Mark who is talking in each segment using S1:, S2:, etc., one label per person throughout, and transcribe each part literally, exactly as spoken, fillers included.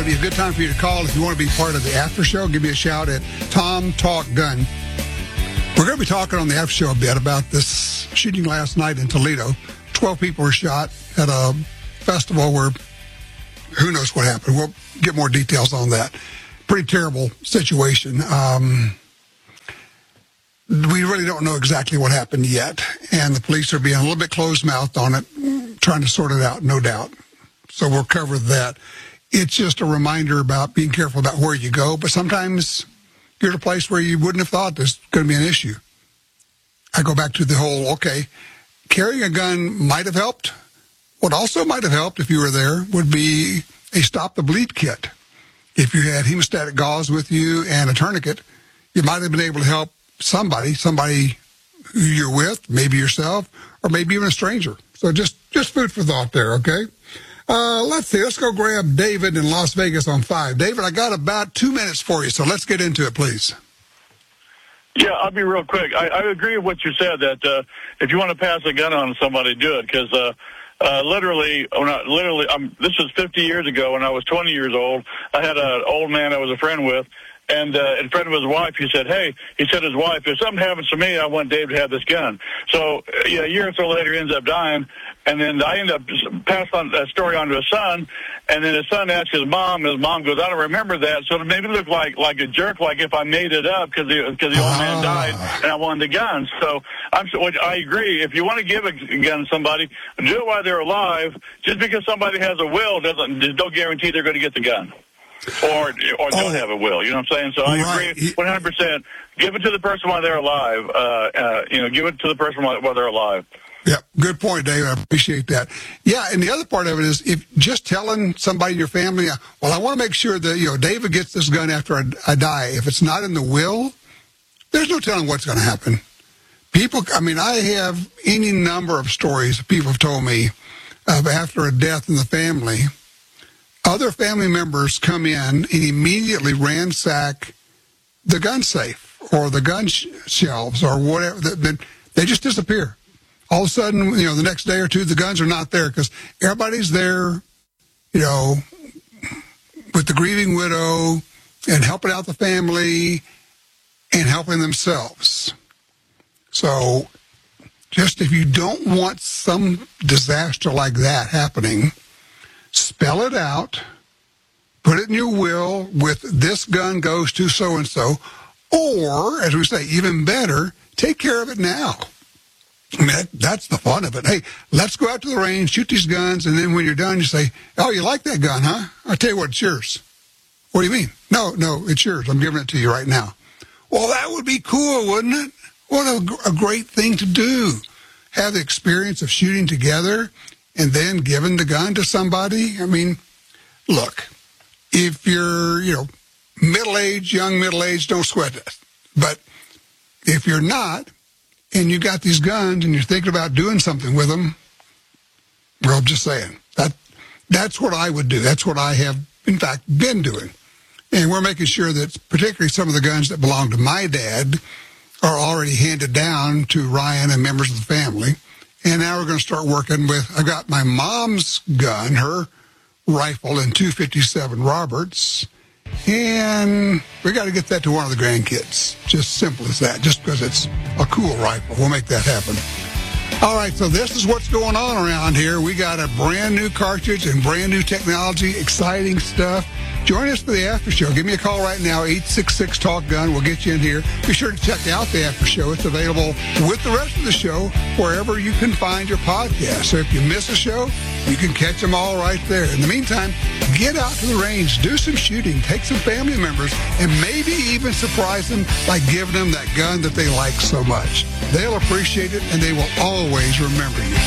S1: be a good time for you to call. If you want to be part of the after show, give me a shout at Tom Talk Gun. We're going to be talking on the after show a bit about this shooting last night in Toledo. Twelve people were shot at a festival where who knows what happened. We'll get more details on that. Pretty terrible situation. Um, we really don't know exactly what happened yet, and the police are being a little bit closed-mouthed on it, trying to sort it out, no doubt. So we'll cover that. It's just a reminder about being careful about where you go, but sometimes you're at a place where you wouldn't have thought there's going to be an issue. I go back to the whole, okay, carrying a gun might have helped. What also might have helped if you were there would be a stop the bleed kit. If you had hemostatic gauze with you and a tourniquet, you might have been able to help somebody, somebody who you're with, maybe yourself, or maybe even a stranger. So just, just food for thought there, okay? Uh, let's see. Let's go grab David in Las Vegas on five. David, I got about two minutes for you, so let's get into it, please.
S2: Yeah, I'll be real quick. I, I agree with what you said, that uh, if you want to pass a gun on somebody, do it, because uh, uh, literally, or not literally, um, this was fifty years ago when I was twenty years old. I had an old man I was a friend with, and uh, a friend of his wife, he said, hey, he said his wife, if something happens to me, I want Dave to have this gun. So, uh, yeah, a year or so later, he ends up dying. And then I end up passing on that story on to his son, and then his son asks his mom, and his mom goes, I don't remember that. So it made me look like like a jerk, like if I made it up because the, because the old man died and I wanted the gun. So I'm, I agree. If you want to give a gun to somebody, do it while they're alive. Just because somebody has a will doesn't don't guarantee they're going to get the gun. Or or don't oh, have a will, you know what I'm saying? So I right. agree one hundred percent. Give it to the person while they're alive. Uh, uh, you know, give it to the person while, while they're alive.
S1: Yeah, good point, Dave. I appreciate that. Yeah, and the other part of it is if just telling somebody in your family, well, I want to make sure that, you know, David gets this gun after I, I die. If it's not in the will, there's no telling what's going to happen. People, I mean, I have any number of stories people have told me of after a death in the family, other family members come in and immediately ransack the gun safe or the gun sh- shelves or whatever. They, they just disappear. All of a sudden, you know, the next day or two, the guns are not there because everybody's there, you know, with the grieving widow and helping out the family and helping themselves. So just if you don't want some disaster like that happening, spell it out, put it in your will with this gun goes to so-and-so, or, as we say, even better, take care of it now. I mean, that, that's the fun of it. Hey, let's go out to the range, shoot these guns, and then when you're done, you say, oh, you like that gun, huh? I'll tell you what, it's yours. What do you mean? No, no, it's yours. I'm giving it to you right now. Well, that would be cool, wouldn't it? What a, a great thing to do. Have the experience of shooting together and then giving the gun to somebody. I mean, look, if you're, you know, middle-aged, young middle-aged, don't sweat it. But if you're not, and you got these guns and you're thinking about doing something with them, well, I'm just saying, that that's what I would do. That's what I have, in fact, been doing. And we're making sure that particularly some of the guns that belong to my dad are already handed down to Ryan and members of the family. And now we're going to start working with, I've got my mom's gun, her rifle in two fifty-seven Roberts, and we got to get that to one of the grandkids. Just simple as that, just because it's a cool rifle. We'll make that happen. All right, so this is what's going on around here. We got a brand new cartridge and brand new technology, exciting stuff. Join us for the after show. Give me a call right now, eight six six, talk gun. We'll get you in here. Be sure to check out the after show. It's available with the rest of the show wherever you can find your podcast. So if you miss a show, you can catch them all right there. In the meantime, get out to the range, do some shooting, take some family members, and maybe even surprise them by giving them that gun that they like so much. They'll appreciate it, and they will always remember you.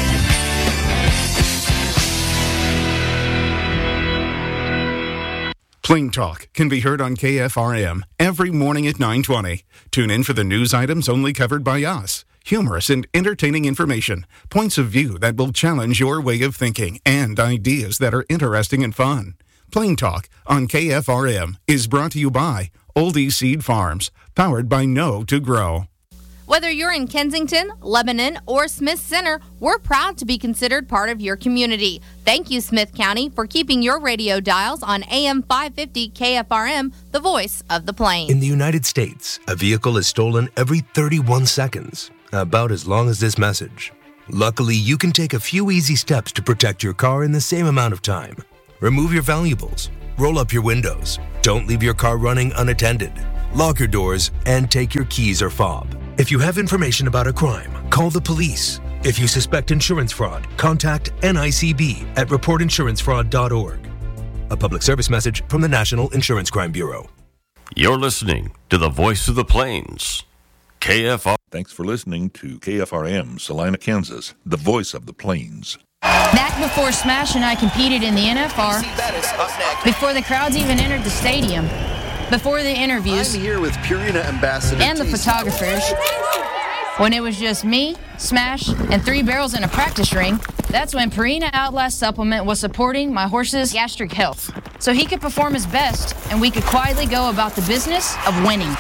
S3: Plain Talk can be heard on K F R M every morning at nine twenty. Tune in for the news items only covered by us. Humorous and entertaining information, points of view that will challenge your way of thinking, and ideas that are interesting and fun. Plain Talk on K F R M is brought to you by Oldie Seed Farms, powered by Know to Grow.
S4: Whether you're in Kensington, Lebanon, or Smith Center, we're proud to be considered part of your community. Thank you, Smith County, for keeping your radio dials on A M five fifty K F R M, the voice of the Plains.
S5: In the United States, a vehicle is stolen every thirty-one seconds, about as long as this message. Luckily, you can take a few easy steps to protect your car in the same amount of time. Remove your valuables, roll up your windows, don't leave your car running unattended, lock your doors, and take your keys or fob. If you have information about a crime, call the police. If you suspect insurance fraud, contact N I C B at report insurance fraud dot org. A public service message from the National Insurance Crime Bureau.
S6: You're listening to the Voice of the Plains, K F R.
S7: Thanks for listening to K F R M, Salina, Kansas, the voice of the Plains.
S8: Back before Smash and I competed in the N F R, before the crowds even entered the stadium, before the interviews,
S9: I'm here with Purina Ambassador
S8: and the photographers, when it was just me, Smash, and three barrels in a practice ring, that's when Purina Outlast Supplement was supporting my horse's gastric health, so he could perform his best and we could quietly go about the business of winning.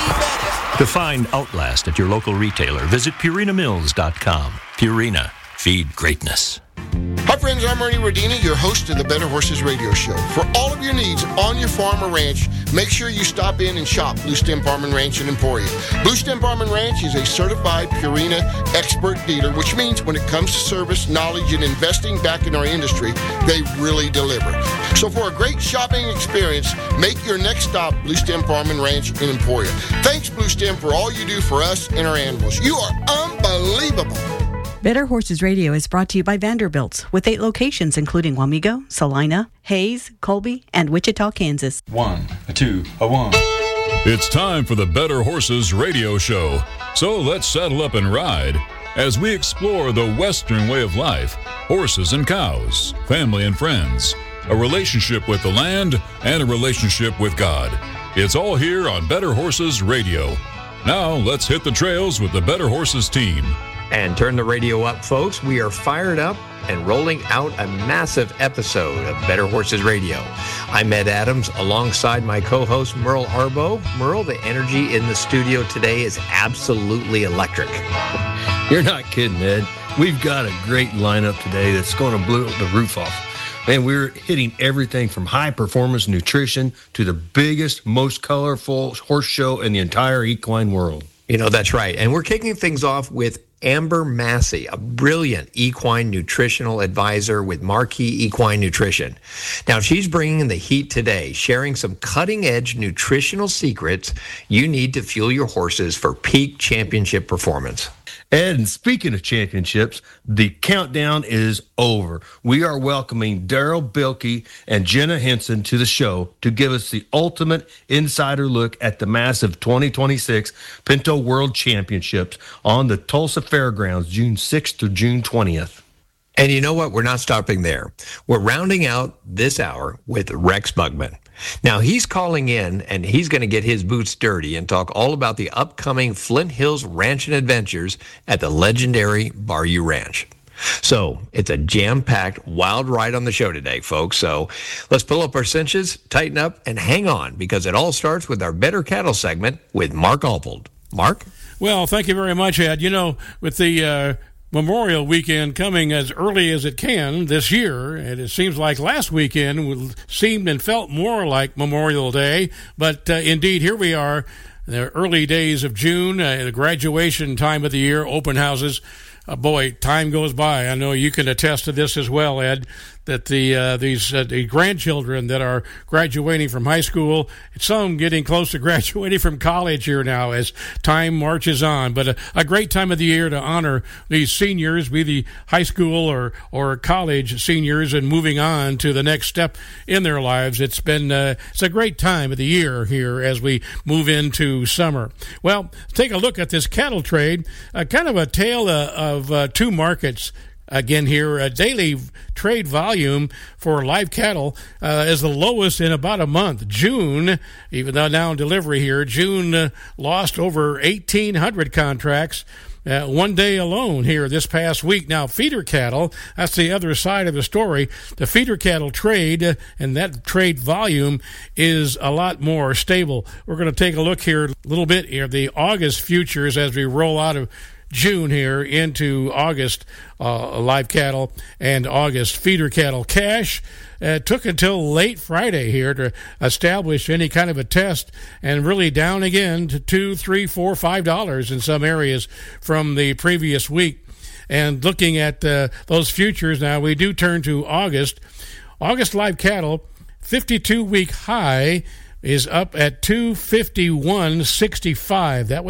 S10: To find Outlast at your local retailer, visit Purina Mills dot com. Purina, feed greatness.
S11: Hi friends, I'm Ernie Rodina, your host of the Better Horses Radio Show. For all of your needs on your farm or ranch, make sure you stop in and shop Blue Stem Farm and Ranch in Emporia. Blue Stem Farm and Ranch is a certified Purina expert dealer, which means when it comes to service, knowledge, and investing back in our industry, they really deliver. So for a great shopping experience, make your next stop Blue Stem Farm and Ranch in Emporia. Thanks, Blue Stem, for all you do for us and our animals. You are unbelievable.
S12: Better Horses Radio is brought to you by Vanderbilt's, with eight locations including Wamego, Salina, Hayes, Colby, and Wichita, Kansas.
S13: One, a two, a one.
S14: It's time for the Better Horses Radio Show. So let's saddle up and ride as we explore the Western way of life, horses and cows, family and friends, a relationship with the land, and a relationship with God. It's all here on Better Horses Radio. Now let's hit the trails with the Better Horses team.
S15: And turn the radio up, folks. We are fired up and rolling out a massive episode of Better Horses Radio. I'm Ed Adams alongside my co-host Merle Arbo. Merle, the energy in the studio today is absolutely electric.
S16: You're not kidding, Ed. We've got a great lineup today that's going to blow the roof off. Man, we're hitting everything from high-performance nutrition to the biggest, most colorful horse show in the entire equine world.
S15: You know, that's right. And we're kicking things off with Amber Massey, a brilliant equine nutritional advisor with Marquee Equine Nutrition. Now, she's bringing the heat today, sharing some cutting-edge nutritional secrets you need to fuel your horses for peak championship performance.
S16: Ed, and speaking of championships, the countdown is over. We are welcoming Daryl Bilkey and Jenna Henson to the show to give us the ultimate insider look at the massive twenty twenty-six Pinto World Championships on the Tulsa Fairgrounds, June sixth through June twentieth.
S15: And you know what? We're not stopping there. We're rounding out this hour with Rex Bugman. Now, he's calling in, and he's going to get his boots dirty and talk all about the upcoming Flint Hills Ranch and Adventures at the legendary Bayou Ranch. So, it's a jam-packed, wild ride on the show today, folks. So, let's pull up our cinches, tighten up, and hang on, because it all starts with our Better Cattle segment with Mark Alvold. Mark?
S17: Well, thank you very much, Ed. You know, with the uh, Memorial Weekend coming as early as it can this year, and it seems like last weekend seemed and felt more like Memorial Day, but uh, indeed, here we are, the early days of June, uh, the graduation time of the year, open houses. Uh, boy, time goes by. I know you can attest to this as well, Ed, that the uh, these uh, the grandchildren that are graduating from high school, some getting close to graduating from college here now as time marches on. But a, a great time of the year to honor these seniors, be the high school or or college seniors, and moving on to the next step in their lives. It's been uh, it's a great time of the year here as we move into summer. Well, take a look at this cattle trade, uh, kind of a tale uh, of uh, two markets. Again here, a daily trade volume for live cattle uh, is the lowest in about a month. June, even though now in delivery here, June uh, lost over eighteen hundred contracts. uh, one day alone here this past week. Now, feeder cattle, that's the other side of the story. The feeder cattle trade uh, and that trade volume is a lot more stable. We're going to take a look here a little bit here, the August futures as we roll out of June here into August uh, live cattle and August feeder cattle. Cash uh, took until late Friday here to establish any kind of a test, and really down again to two, three, four, five dollars in some areas from the previous week. And looking at uh, those futures now, we do turn to August. August live cattle, fifty-two week high is up at two fifty-one sixty-five. That was